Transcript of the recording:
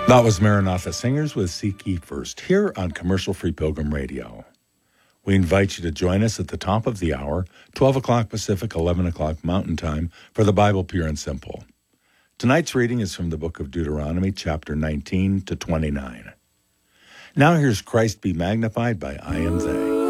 That was Maranatha Singers with Seek Ye First here on Commercial Free Pilgrim Radio. We invite you to join us at the top of the hour, 12 o'clock Pacific, 11 o'clock Mountain Time, for the Bible Pure and Simple. Tonight's reading is from the book of Deuteronomy, chapter 19 to 29. Now here's Christ Be Magnified by I Am They.